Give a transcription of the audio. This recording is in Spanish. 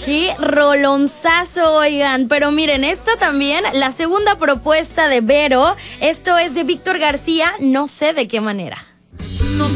Qué rolonzazo, oigan. Pero miren, esta también, la segunda propuesta de Vero. Esto es de Víctor García, no sé de qué manera.